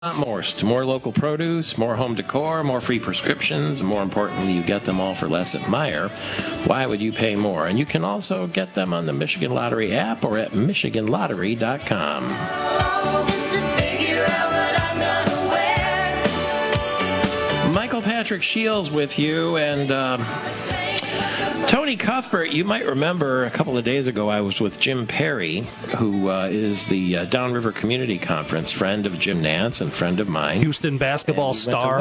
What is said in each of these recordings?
Morst. More local produce, more home decor, more free prescriptions, and more importantly, you get them all for less at Meijer. Why would you pay more? And you can also get them on the Michigan Lottery app or at MichiganLottery.com. Michael Patrick Shields with you, and Tony Cuthbert, you might remember a couple of days ago I was with Jim Perry, who is the Downriver Community Conference, friend of Jim Nantz and friend of mine. Houston basketball star.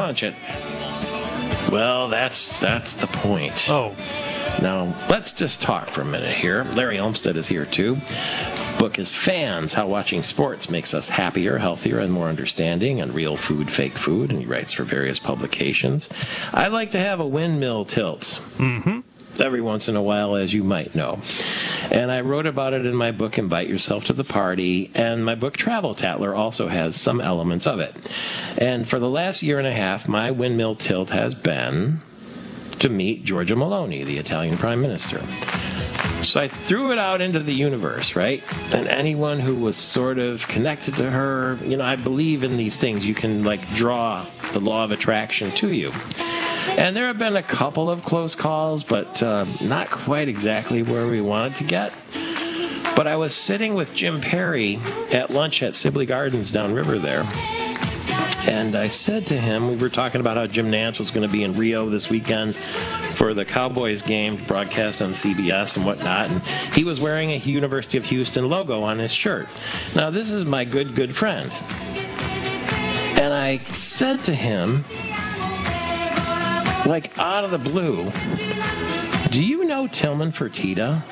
Well, that's the point. Oh. Now, let's just talk for a minute here. Larry Olmsted is here, too. Book is Fans, How Watching Sports Makes Us Happier, Healthier, and More Understanding, and Real Food, Fake Food, and he writes for various publications. I like to have a windmill tilt. Every once in a while, as you might know. And I wrote about it in my book, Invite Yourself to the Party, and my book, Travel Tatler, also has some elements of it. And for the last year and a half, my windmill tilt has been to meet Giorgia Meloni, the Italian Prime Minister. So I threw it out into the universe, right? And anyone who was sort of connected to her, you know, I believe in these things. You can, like, draw the law of attraction to you. And there have been a couple of close calls, but not quite exactly where we wanted to get. But I was sitting with Jim Perry at lunch at Sibley Gardens downriver there. And I said to him, we were talking about how Jim Nantz was going to be in Rio this weekend for the Cowboys game broadcast on CBS and whatnot. And he was wearing a University of Houston logo on his shirt. Now, this is my good friend. And I said to him, like out of the blue, do you know Tillman Fertitta?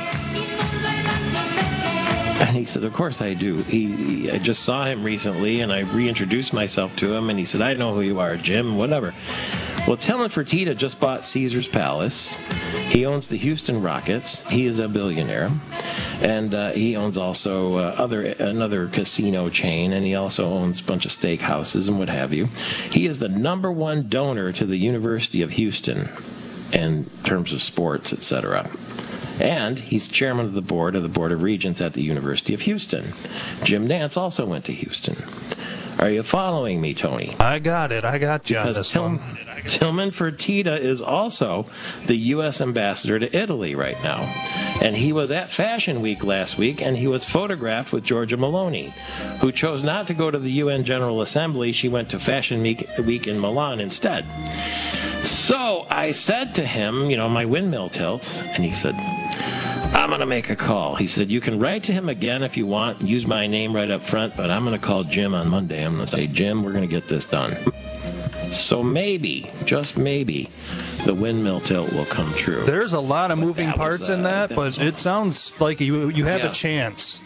And he said, of course I do. I just saw him recently, and I reintroduced myself to him, and he said, I know who you are, Jim, whatever. Well, Tillman Fertitta just bought Caesars Palace. He owns the Houston Rockets. He is a billionaire. And he owns also another casino chain, and he also owns a bunch of steakhouses and what have you. He is the number one donor to the University of Houston in terms of sports, etc. And he's chairman of the Board of Regents at the University of Houston. Jim Nantz also went to Houston. Are you following me, Tony? I got it. I got you on this one. Tillman Fertitta is also the U.S. ambassador to Italy right now. And he was at Fashion Week last week, and he was photographed with Giorgia Meloni, who chose not to go to the UN General Assembly. She went to Fashion Week in Milan instead. So I said to him, you know, my windmill tilt, and he said, I'm going to make a call. He said, you can write to him again if you want, use my name right up front, but I'm going to call Jim on Monday. I'm going to say, Jim, we're going to get this done. So maybe, just maybe, the windmill tilt will come true. There's a lot of moving parts in that, but it sounds like you have a chance.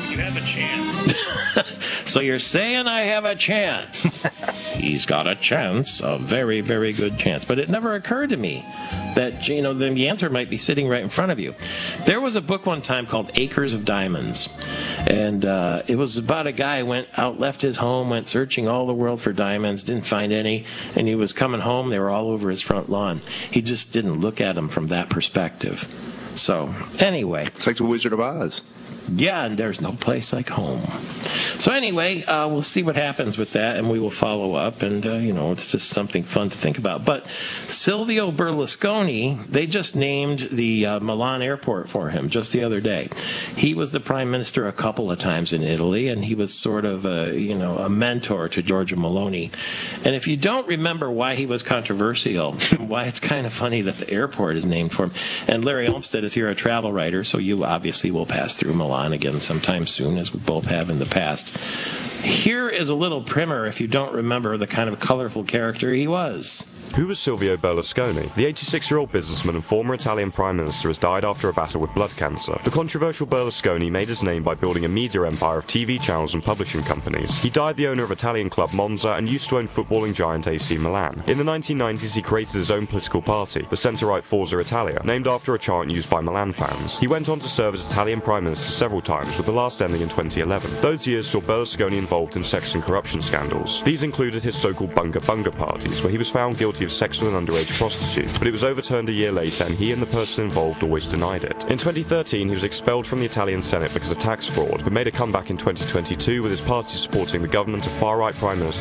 So you're saying I have a chance. He's got a chance, a very, very good chance. But it never occurred to me that, you know, the answer might be sitting right in front of you. There was a book one time called Acres of Diamonds. And it was about a guy who left his home, went searching all the world for diamonds, didn't find any, and he was coming home, they were all over his front lawn. He just didn't look at them from that perspective. So, anyway. It's like the Wizard of Oz. Yeah, and there's no place like home. So anyway, we'll see what happens with that, and we will follow up, and, you know, it's just something fun to think about. But Silvio Berlusconi, they just named the Milan airport for him just the other day. He was the prime minister a couple of times in Italy, and he was sort of a mentor to Giorgia Meloni. And if you don't remember why he was controversial, why it's kind of funny that the airport is named for him, and Larry Olmsted is here, a travel writer, so you obviously will pass through Milan again sometime soon, as we both have in the past. Here is a little primer if you don't remember the kind of colorful character he was. Who was Silvio Berlusconi? The 86-year-old businessman and former Italian Prime Minister has died after a battle with blood cancer. The controversial Berlusconi made his name by building a media empire of TV channels and publishing companies. He died the owner of Italian club Monza and used to own footballing giant AC Milan. In the 1990s, he created his own political party, the centre-right Forza Italia, named after a chant used by Milan fans. He went on to serve as Italian Prime Minister several times, with the last ending in 2011. Those years saw Berlusconi involved in sex and corruption scandals. These included his so-called bunga bunga parties, where he was found guilty guilty of sex with an underage prostitute, but it was overturned a year later and he and the person involved always denied it. In 2013, he was expelled from the Italian Senate because of tax fraud, but made a comeback in 2022 with his party supporting the government of far-right Prime Minister